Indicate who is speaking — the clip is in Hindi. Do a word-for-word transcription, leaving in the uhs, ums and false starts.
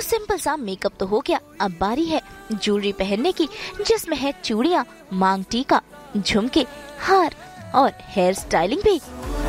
Speaker 1: सिंपल सा मेकअप तो हो गया, अब बारी है ज्वेलरी पहनने की, जिसमें है चूड़ियाँ, मांग टीका, झुमके, हार और हेयर स्टाइलिंग भी।